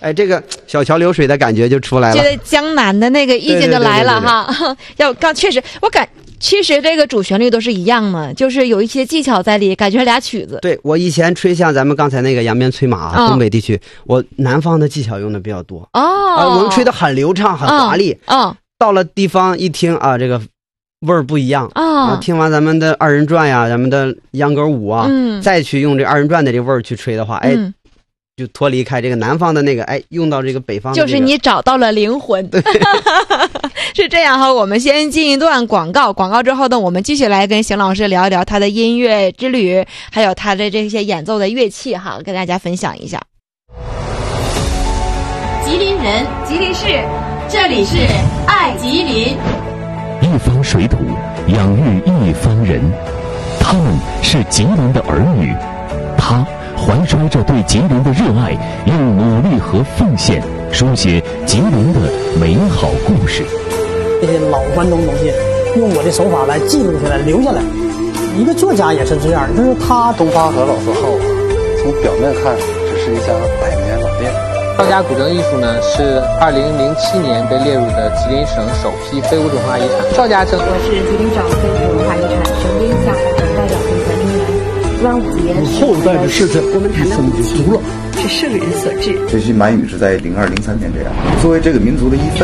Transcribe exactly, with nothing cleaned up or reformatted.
哎，这个小桥流水的感觉就出来了， 觉得江南的那个意境就来了哈。要刚确实，我感其实这个主旋律都是一样嘛，就是有一些技巧在里，感觉俩曲子。 对，我以前吹像咱们刚才那个扬鞭催马、嗯、东北地区，我南方的技巧用的比较多哦、 啊，我们吹的很流畅很华丽。 嗯，嗯到了地方一听啊，这个味儿不一样、 哦、 啊。听完咱们的二人转呀，咱们的秧歌舞啊， 嗯，再去用这二人转的这味儿去吹的话，哎。嗯，就脱离开这个南方的那个，哎，用到这个北方的、这个， 就是你找到了灵魂。对，是这样哈。我们先进一段广告，广告之后呢，我们继续来跟邢老师聊一聊他的音乐之旅，还有他的这些演奏的乐器哈，跟大家分享一下。 吉林人，吉林市，这里是爱吉林。 一方水土养育一方人，他们是吉林的儿女，他怀揣着对吉林的热爱，用努力和奉献书写吉林的美好故事。 这些老关东东西，用我的手法来记录下来、留下来。一个作家也是这样，就是他。 东方和老字号从表面看只是一家百年老店。 赵家古筝艺术呢，是二零零七年被列入的吉林省首批非物质文化遗产。赵家筝， 我是吉林省非物质文化遗产神威项目的代表评选人员。端午节， 后代的世界， 我们谈的风足了， 是圣人所致。 这些满语是在零二零三年这样。作为这个民族的一份。